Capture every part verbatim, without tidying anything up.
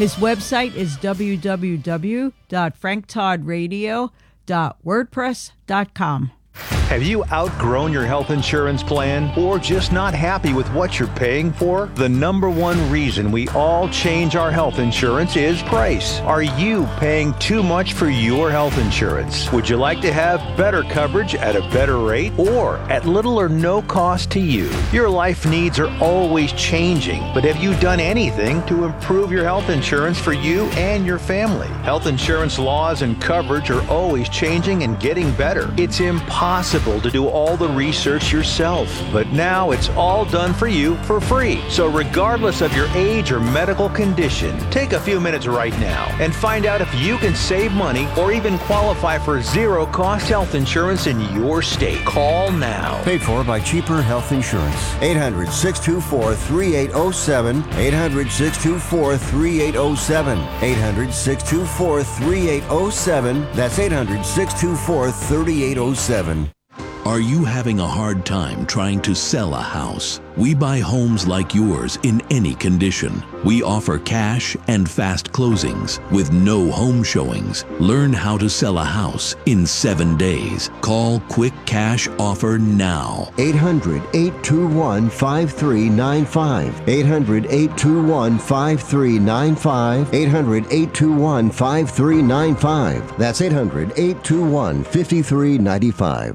His website is w w w dot frank todd radio dot wordpress dot com. Have you outgrown your health insurance plan or just not happy with what you're paying for? The number one reason we all change our health insurance is price. Are you paying too much for your health insurance? Would you like to have better coverage at a better rate or at little or no cost to you? Your life needs are always changing, but have you done anything to improve your health insurance for you and your family? Health insurance laws and coverage are always changing and getting better. It's impossible to do all the research yourself, but now it's all done for you for free. So regardless of your age or medical condition, take a few minutes right now and find out if you can save money or even qualify for zero cost health insurance in your state. Call now. Paid for by Cheaper Health Insurance. eight hundred, six two four, three eight zero seven. eight hundred, six two four, three eight zero seven. eight hundred, six two four, three eight zero seven. That's eight hundred, six two four, three eight zero seven. Are you having a hard time trying to sell a house? We buy homes like yours in any condition. We offer cash and fast closings with no home showings. Learn how to sell a house in seven days. Call Quick Cash Offer now. eight hundred, eight two one, five three nine five. eight hundred, eight two one, five three nine five. eight hundred, eight two one, five three nine five. That's eight hundred, eight two one, five three nine five.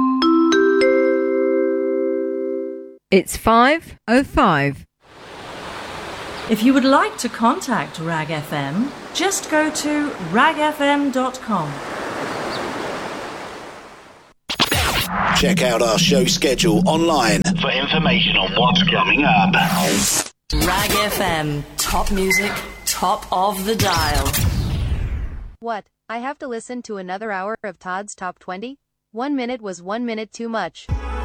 It's five oh five. If you would like to contact Rag F M, just go to rag f m dot com. Check out our show schedule online for information on what's coming up. Rag F M, top music, top of the dial. What? I have to listen to another hour of Todd's Top twenty? One minute was one minute too much.